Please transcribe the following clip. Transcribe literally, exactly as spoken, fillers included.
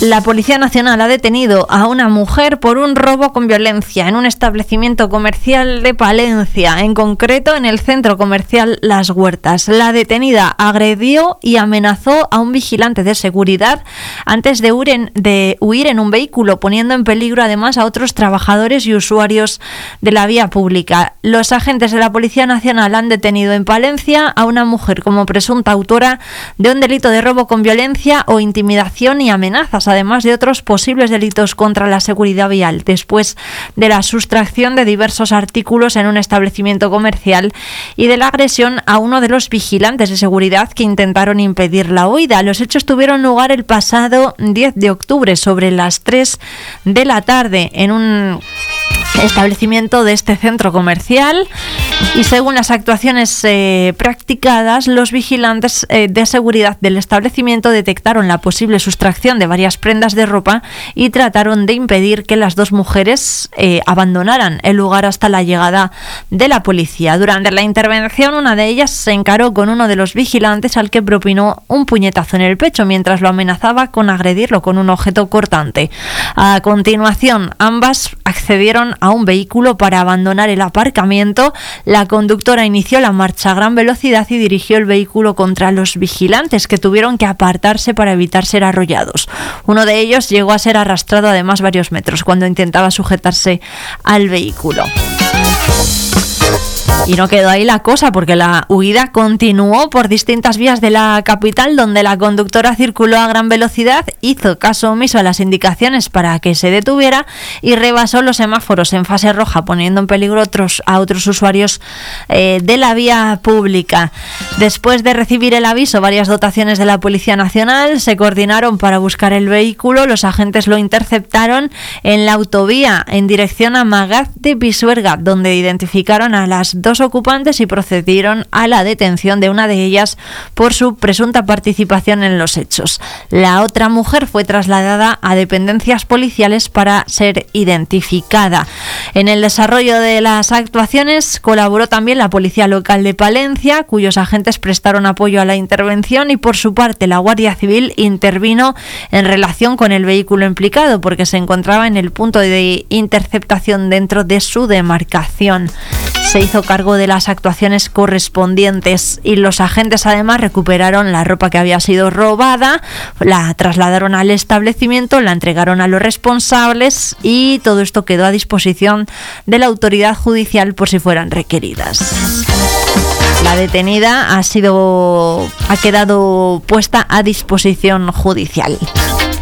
La Policía Nacional ha detenido a una mujer por un robo con violencia en un establecimiento comercial de Palencia, en concreto en el centro comercial Las Huertas. La detenida agredió y amenazó a un vigilante de seguridad antes de huir en, de huir en un vehículo, poniendo en peligro además a otros trabajadores y usuarios de la vía pública. Los agentes de la Policía Nacional han detenido en Palencia a una mujer como presunta autora de un delito de robo con violencia o intimidación y amenazas, además de otros posibles delitos contra la seguridad vial, después de la sustracción de diversos artículos en un establecimiento comercial y de la agresión a uno de los vigilantes de seguridad que intentaron impedir la huida. Los hechos tuvieron lugar el pasado diez de octubre, sobre las tres de la tarde, en un establecimiento de este centro comercial, y según las actuaciones eh, practicadas, los vigilantes eh, de seguridad del establecimiento detectaron la posible sustracción de varias prendas de ropa y trataron de impedir que las dos mujeres eh, abandonaran el lugar hasta la llegada de la policía. Durante la intervención, una de ellas se encaró con uno de los vigilantes, al que propinó un puñetazo en el pecho mientras lo amenazaba con agredirlo con un objeto cortante. A continuación, ambas accedieron a un vehículo para abandonar el aparcamiento. La conductora inició la marcha a gran velocidad y dirigió el vehículo contra los vigilantes, que tuvieron que apartarse para evitar ser arrollados. Uno de ellos llegó a ser arrastrado además varios metros cuando intentaba sujetarse al vehículo. Y no quedó ahí la cosa, porque la huida continuó por distintas vías de la capital, donde la conductora circuló a gran velocidad, hizo caso omiso a las indicaciones para que se detuviera y rebasó los semáforos en fase roja, poniendo en peligro otros, a otros usuarios eh, de la vía pública. Después de recibir el aviso, varias dotaciones de la Policía Nacional se coordinaron para buscar el vehículo. Los agentes lo interceptaron en la autovía en dirección a Magaz de Pisuerga, donde identificaron a las dos ocupantes y procedieron a la detención de una de ellas por su presunta participación en los hechos. La otra mujer fue trasladada a dependencias policiales para ser identificada. En el desarrollo de las actuaciones colaboró también la Policía Local de Palencia, cuyos agentes prestaron apoyo a la intervención, y por su parte la Guardia Civil intervino en relación con el vehículo implicado, porque se encontraba en el punto de interceptación dentro de su demarcación. Se hizo cargo de las actuaciones correspondientes y los agentes además recuperaron la ropa que había sido robada, la trasladaron al establecimiento, la entregaron a los responsables y todo esto quedó a disposición de la autoridad judicial por si fueran requeridas. La detenida ha sido ha quedado puesta a disposición judicial.